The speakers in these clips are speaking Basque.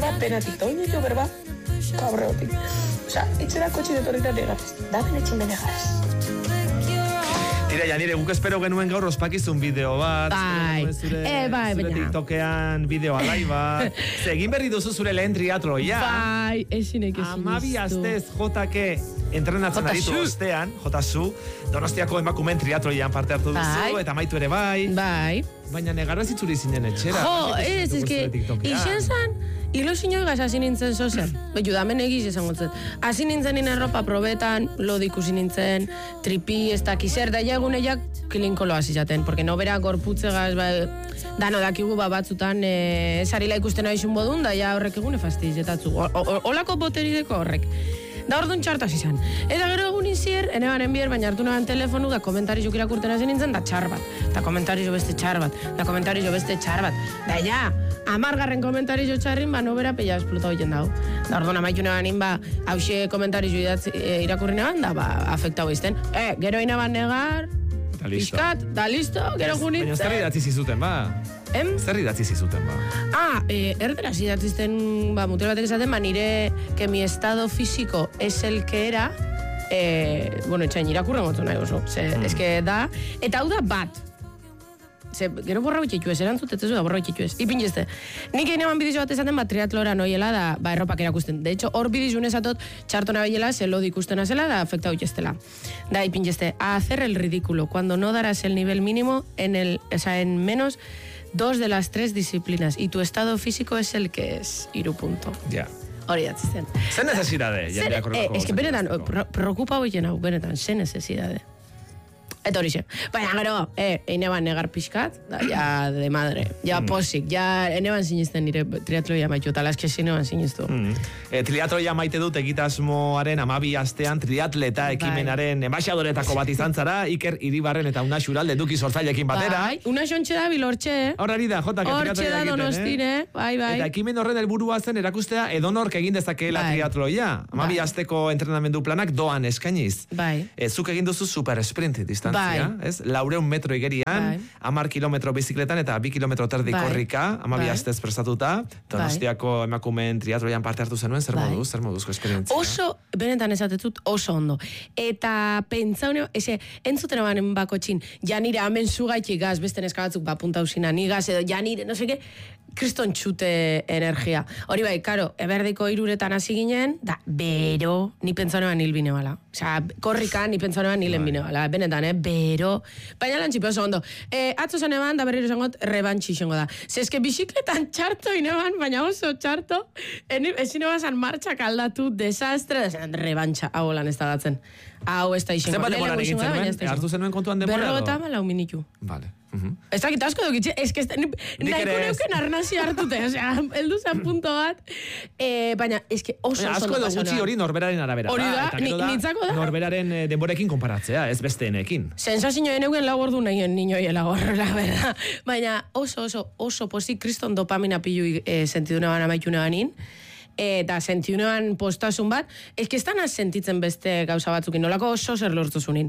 da penatik, da oinetio berba, kabreotik. Osa, etxera kotxin etorrita negatez, da benetxin benegaz. Tira, Janire, guk espero genuen gaur ospakizun bideo bat. Bai, zure TikTokean bideo alai bat. Egin berri duzu zure lehen triatloia. Bai, esinek ezin iztu. 12 astez JK entrenatzen aritu ostean, JSU, Donostiako emakumeen triatloian parte hartu duzu, eta amaitu ere bai. Bai. Baina negaro ez itzuri zinen etxera. Jo, ixen zan, hilo zinogaz hasi nintzen zozer. Betu, damen egiz esan gotzen. Hasi nintzen nien erropa probetan, lodik usi nintzen, tripi, ez dakizer, da eguneiak kilinkolo hasi zaten, porque nobera gorputzegaz, dano dakigu batzutan esarila ikusten aizun bodun, da ja horrek egune fastizetatzu. Olako boterideko horrek. Da orduan txartaz izan. Eta gero egun izier, ene banen bier, baina hartu nahan telefonu, da komentarizuk irakurten hasi nintzen, da txar bat. Da komentarizo beste txar bat. Da komentarizo beste txar bat. Da ja, 10 komentarizo txarrin, nobera peia esplota hoiten dau. Da orduan amaitu nahan hause komentarizo irakurri nahan, da afektau izten. Gero inaban negar, pixkat, da listo, gero junintzen. Baina zer idatzi zizuten, ba? Zer idatzi zizuten, ba? Erderaz idatzizten, mutil batek esaten, nire que mi estado físico es el que era, etxain irakurren gotu nahi oso. Eske da, eta hau da bat. Gero borra bitxetu ez, erantzutetzu da borra bitxetu ez. Ipin jeste. Nik egin eman bidizu bat esaten, triatlora noiela da, erropak erakusten. De hecho, hor bidizun esatot, txarto nabilela, zelo dikusten azela, da afekta hoitestela. Da, ipin jeste, a hacer el ridículo, cuando no darás el nivel mínimo en menos 2 de las 3 disciplinas, y tu estado físico es el que es, 3 punto. Ja. Hori datzisten. Ze necesidade? Es que benetan, preocupa hoiten hau, benetan, ze necesidade. Eta hori xe. Baina gero, eneban negar pixkat, da, ja, de madre. Ja, posik, ja, eneban sinisten nire triatloia maitu, eta laske sineban sinistu. Triatloia maite dut egitasmoaren 12 astean triatleta ekimenaren embaixadoretako bat izan zara, Iker Iribarren eta Una Xuralde Duki sortzailekin batera. Bai, Una xontxe da bilortxe. Horari da, jota, hortxe da Donostine, bai. Eta ekimen horren helburua zen erakustea edonork egin dezakeela triatloia. 12 asteko entrenamendu planak doan eskainiz. Bai. Zuk egin duzu super sprint distantzia. Ez? 400 metro igerian, 10 kilometro bizikletan eta 2 kilometro terdi korrika, 12 astez prestatuta, Donostiako emakumeen triatloian parte hartu zenuen, zer moduzko esperientzia? Oso, benetan esatetut, oso ondo. Eta pentsauneo, entzuten abanen bako txin, janire amen zugaitik gaz, beste neska batzuk punta usina, nigaz edo janire, no seke, kriston txute energia. Hori bai, karo, eberdiko 3 hasi ginen, da, bero, ni pentsauneuan hil bine bala. Osea, korrika, ni pentsauneuan hilen bine bala. Benetan, bero. Baina lantxipe oso ondo. Atzo zen eban, da berriro zangot, rebantxi izango da. Zezke bisikletan txarto ineban, baina oso txarto, ezin ebazan martxak aldatu, desastre, rebantxa, hau lan ez da datzen. Hau ez da izango. Zer bat demoran egin zenuen? Hartu zenuen kontuan demora? 54 minutu. Vale. Ez dakit asko dukitxe, ez que nahiko neuken arnazi hartute, osea, heldu zen punto bat, baina, ez que oso asko edo gutxi hori norberaren arabera. Hori da, nintzako da. Norberaren denborekin konparatzea, ez besteenekin. Sensazioen euken lagordu nahien niñoi lagorrela, bera. Baina oso pozik kriston dopamina pilu sentidunean amaitunean eta sentiunean postasun bat, ez que estan sentitzen beste gauza batzukin, nolako oso zer lortu zunin.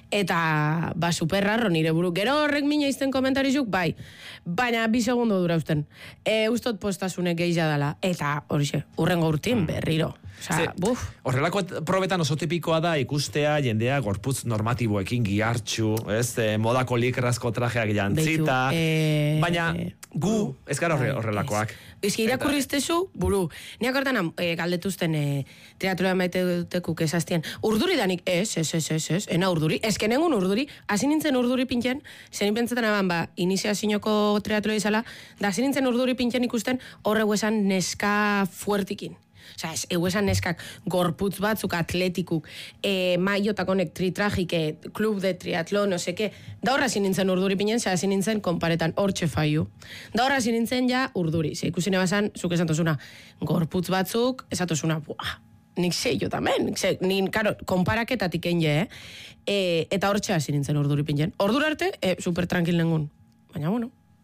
Eta, superrarro nire buru. Gero horrek mina izten komentarizuk, bai. Baina, 2 segundo dura usten. Ustot postasunek gehiza dela. Eta, horixe, urrengo urtin berriro. Horrelako probetan oso tipikoa da ikustea jendea gorputz normatiboekin gihartxu, modako likrazko trajeak jantzita, baina gu ez gara horrelakoak. Ez que irakurriztezu, buru. Niak hortan galdetuzten triatloa maite dutekuk esaztien. Urduri danik, ez, ena urduri. Ez que nengun urduri, hasi nintzen urduri pintzen, zen pentsetan aban, iniziazinoko triatloa izala, da hasi nintzen urduri pintzen ikusten horregu esan neska fuertikin. Osa, esan neskak gorputz batzuk, atletikuk, maiotakonek tritrajik, klub de triatlon, no seke, da horra zinintzen urduri pinen, zera zinintzen konparetan hortxe faiu. Da horra zinintzen ja urduri, ze ikusi nebazan, zuk esan tozuna, gorputz batzuk, esatozuna, nik zei jo tamen, karo, konparaketatik enge, eta hortxe hasi nintzen urduri pinen. Ordura arte, super tranquil nengun. Baina, bueno,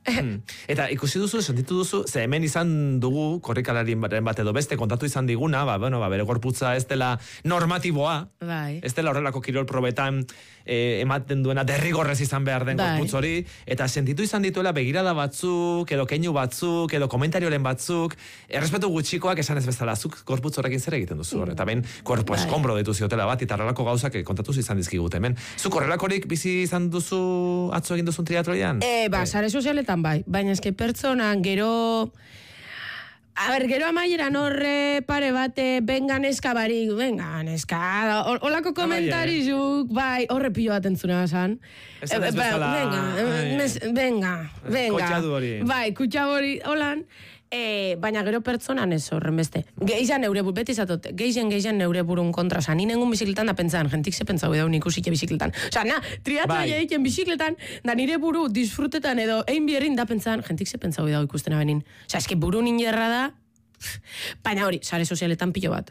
Eta ikusi duzu, sentitu duzu, ze hemen izan dugu, korrikalarien bat edo beste kontatu izan diguna, bere gorputza ez dela normatiboa, ez dela horrelako kirol probetan ematen duena derrigorrez izan behar den gorputz hori, eta sentitu izan dituela begirada batzuk, edo keinu batzuk, edo komentarioren batzuk, errespetu gutxikoak esan ez bezala, zuk gorputz horrekin zer egiten duzu hor, eta ben, kuerpo eskombro ditu ziotela bat, eta horrelako gauzak kontatu izan dizkigut hemen. Zuk horrelakorik bizi izan duzu, atzo egin duzun triatroian? Sare sozialetan bai, baina eske pertsonan gero amaieran horre pare bate, venga neska barik, venga neska, holako komentarizuk, bai, horre pilo bat entzuna zan. Esan ez bezala. Venga. Kutxadu hori. Bai, kutxadu hori, holan. Baina gero pertsonan ez horren beste. Geixan neure burun, beti zatot, geixen neure burun kontra, oza, ni nengun bizikletan da pentsaan, jentik ze pentsau edo nik usike bizikletan. Oza, triatroia egiten bizikletan, da nire buru disfrutetan edo ein bierrin da pentsaan, jentik ze pentsau edo ikusten abenin. Oza, eske buru ninjerra da, baina hori, sare sozialetan pilo bat.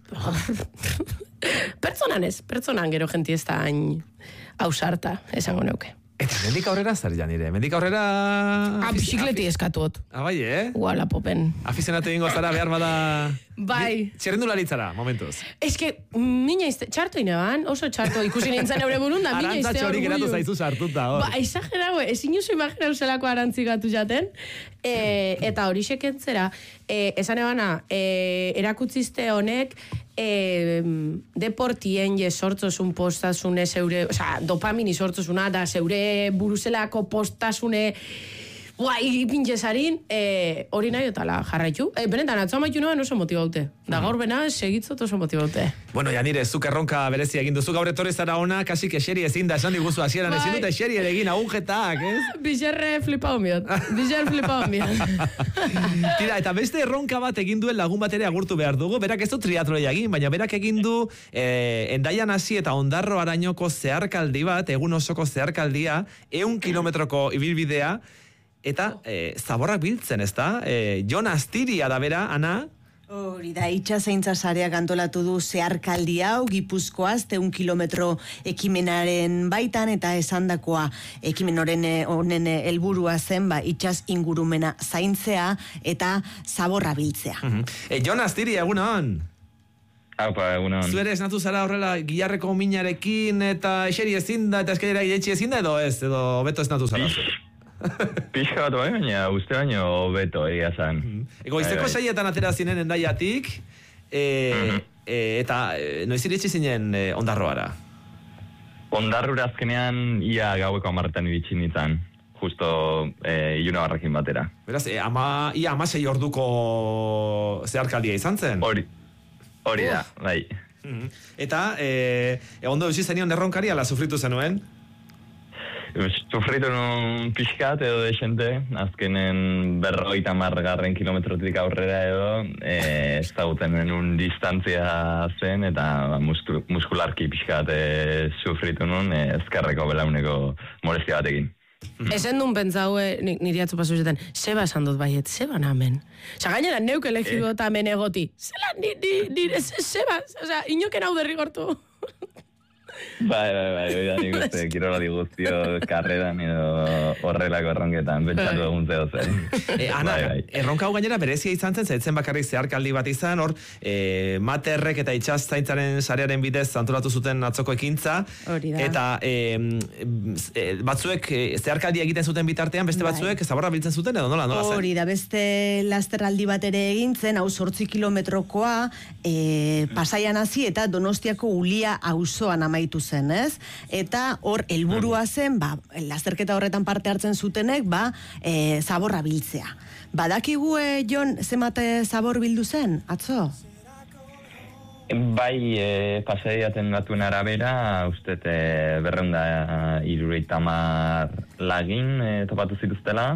Pertsonan gero jenti ez da hain ausarta, esango neuke. Eta mendik aurrera zer janire? Mendik aurrera... Bizikleti eskatuot. Bai, Guala popen. Afizionatu ingo zara behar bada... Bai. Txerrendularitzara, momentuz. Eske, mina txarto ineban, oso txarto ikusi nintzen eure burun da, mina Arantza txori geratu zaizu sartuta, hor. Ba, exagerau, ezin juzu imaginau zelako arantzigatu jaten. Eta hori sekentzera, esan ebana, erakutzizte honek, deportien sortzozun postasune zeure, oza, dopamini sortzozuna da zeure buruzelako postasune ipintzesarin, hori nahi otala jarraitu. Benetan, atzo amaitu noan oso motibaute. Da gaur bena, segitzot oso motibaute. Bueno, Janire, zuk erronka berezi egin duzu gaur etorri zara ona, kasik eseri ezin da, esan diguzu hasieran ezin dut eseri ere egin agujetak, ez? Bizarre flipau miot. Tira, eta beste erronka bat egin duen lagun bat ere agurtu behar dugu, berak ez du triatroia egin, baina berak egin du Endaian hasi eta Ondarro arainoko zeharkaldi bat, egun osoko zeharkaldia, 100 kilometroko ibilbidea, eta zaborrak biltzen, ez da? Jon Astiria da bera, Ana? Hori da, itxasaintza sareak antolatu du zeharkaldi hau, Gipuzkoaz, 100 kilometro ekimenaren baitan, eta esandakoa ekimen honen helburua zen, itxas ingurumena zaintzea eta zaborra biltzea. Jon Astiria, egunon? Haupa, egunon. Zuere esnatu zara horrela gilarreko minarekin, eta eseri ezin da, eta eskelera iretsi ezin da, edo ez, edo beto esnatu zara? Pixka bat bai, baina uste baino beto egia zan. Goizeko saietan atera zinen Endaiatik, eta noiz iritsi zinen Ondarroara? Ondarrura azkenean ia gaueko 10 iritsi nintzen, justo iluna barrakin batera. Beraz, ia 16 orduko zeharkaldia izan zen? Hori da, bai. Eta, ondo eusi zenion erronkari, ala sufritu zenuen? Sufritu nun pixkat edo desente, azkenen 50 kilometrotik aurrera edo, ezaguten un distantzia zen, eta muskularki pixkat sufritu nun, ezkerreko belauneko molestia batekin. Ezen duen pentsau, niri atzu pasu zeten, zeba esan dut baiet, zeba namen. Osa, gainera, neuk elegidu eta hemen egoti. Zela, zeba, osa, inoken hau derrigortu. Bai, nik uste, kirolari guztio karreran edo horrelako erronketan, pentsatu egun zeo zen. Ana, erronka hau gainera berezia izan zen, zaitzen bakarrik zeharkaldi bat izan, hor, materrek eta itxas zaintzaren sarearen bidez antolatu zuten atzoko ekintza, eta batzuek zeharkaldi egiten zuten bitartean, beste batzuek zaborra biltzen zuten, edo nola zen? Hori da, beste lasteraldi bat ere egintzen, hau 8 kilometrokoa, Pasaian hasi eta Donostiako Ulia auzoan amaitu zen, ez? Eta hor, helburua zen, lasterketa horretan parte hartzen zutenek, zaborra biltzea. Badakigu, Jon, zemate zabor bildu zen, atzo? Bai, pasaiaten datuen arabera, uste 270 lagin topatu zituztela,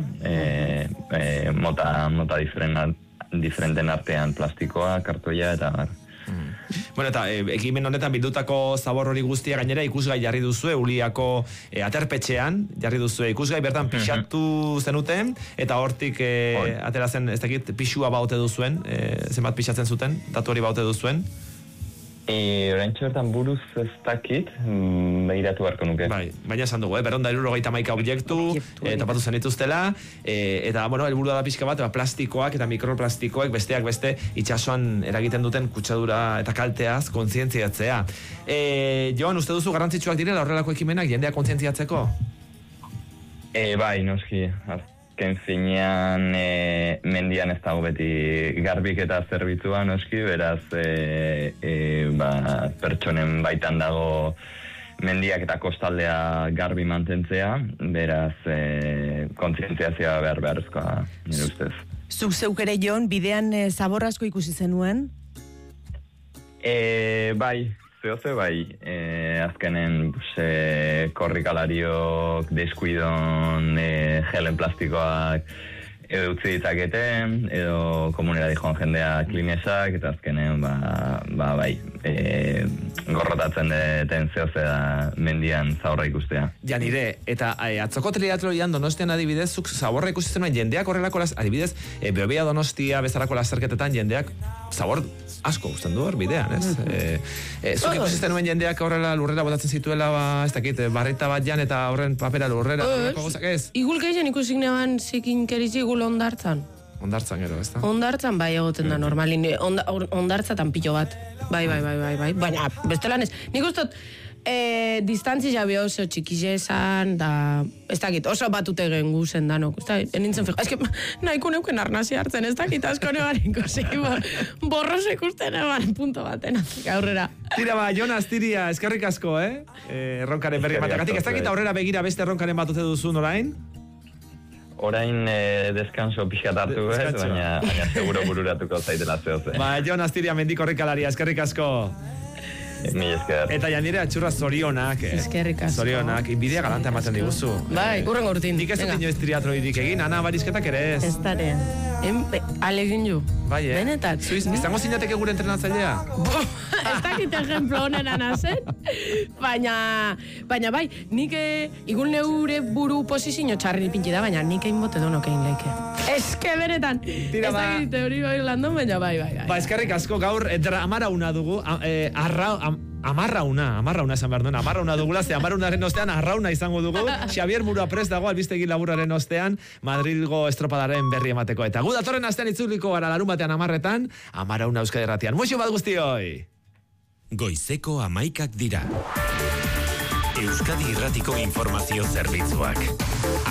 mota diferenten artean plastikoa, kartoia eta bar. Bueno, eta ekimen honetan bildutako zabor hori guztia gainera ikusgai jarri duzue, Uliako aterpetxean jarri duzue ikusgai, bertan pixatu zenuten, eta hortik atera zen, ez dakit, pixua baute duzuen, zenbat pixatzen zuten, datu hori baute duzuen? Oraintxe bertan buruz ez dakit, behiratu beharko nuke. Bai, baina esan dugu, berronda 71 objektu, topatu zen dituztela, eta, bueno, helburua da pixka bat, plastikoak eta mikroplastikoak besteak beste itxasuan eragiten duten kutsadura eta kalteaz kontzientziatzea. Joan, uste duzu garrantzitsuak direla horrelako ekimenak jendea kontzientziatzeko? Bai, noski, azken finean mendian ez dago beti garbik eta zerbitzua noski, beraz pertsonen baitan dago mendiak eta kostaldea garbi mantentzea, beraz kontzientziazioa beharrezkoa nire ustez. Zuk zeuk ere, Jon, bidean zabor asko ikusi zenuen? Bai, bai, azkenen korrikalariok deskuidon gelen plastikoak edo utzi ditzaketen, edo komunera dijoan jendea klinesak, eta azkenen bai, gorrotatzen deten da mendian zaborra ikustea. Ja nire, eta atzoko triatloian Donostian adibidez, zuk zaborra ikusi zenuen jendeak horrelako adibidez, Beobia Donostia bezalako lasterketetan jendeak zabor asko gusten du hor bidean, ez? Zuk ikusi zenuen jendeak horrela lurrera botatzen zituela, ez dakit, barrita bat jan eta horren papera lurrera, ez? Igul gehien ikusik neban zikin keriz igul ondartzan. Ondartzan gero, ez da? Ondartzan bai egoten da normalin, ondartzatan pilo bat. Bai. Baina, bestelan ez. Nik ustot, distantzi jabe oso txikize esan, da, ez dakit, oso batute gen guzen danok. Enintzen fijo, ezke, nahiko neuken arnazi hartzen, ez dakit, asko nebarin kosi, borroso ikusten eban, punto baten, aurrera. Tira ba, Jon Astiria, eskerrik asko, erronkaren berri matagatik, ez dakit aurrera begira beste erronkaren batute duzun orain? Orain deskanso pixkat hartu, baina seguro bururatuko zaitela zehoze. Ba, Jon Astiria mendiko horrikalaria, eskerrik asko. Ni esker. Eta janire atxurra zorionak. Eskerrik asko. Zorionak, inbidia galanta ematen diguzu. Bai, urren gortin. Nik ez dut inoiz triatroidik egin, Ana barizketak ere ez. Ez dara. Alegin ju. Bai, Benetan. Izango zinateke gure entrenatzailea? Ez dakit ejemplo honen anazen. Baina bai, nik igun neure buru posizio txarri pinti da, baina nik egin bote donok egin leike. Eske benetan. Ez dakit teori bai landon, baina bai. Ba, eskerrik asko gaur, amarauna dugu, amarrauna esan behar duen, amarrauna dugula, ze amarraunaren ostean arrauna izango dugu, Xavier Murua prest dago, albistegi laburaren ostean, Madrilgo estropadaren berri emateko. Eta gu datorren astean itzuliko gara larun batean amarretan, amarrauna Euskadi Irratian. Muixo bat guztioi! Goizeko 11 dira. Euskadi Irratiko informazio zerbitzuak.